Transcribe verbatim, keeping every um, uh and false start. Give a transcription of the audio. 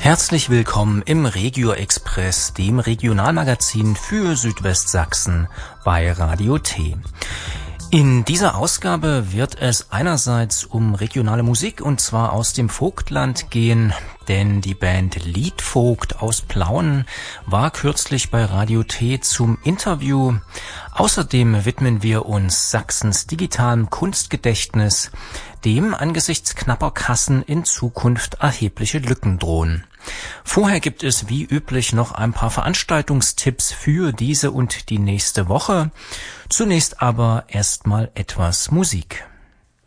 Herzlich willkommen im Regio Express, dem Regionalmagazin für Südwestsachsen bei Radio T. In dieser Ausgabe wird es einerseits um regionale Musik und zwar aus dem Vogtland gehen, denn die Band Liedvogt aus Plauen war kürzlich bei Radio T zum Interview. Außerdem widmen wir uns Sachsens digitalem Kunstgedächtnis, dem angesichts knapper Kassen in Zukunft erhebliche Lücken drohen. Vorher gibt es wie üblich noch ein paar Veranstaltungstipps für diese und die nächste Woche. Zunächst aber erstmal etwas Musik.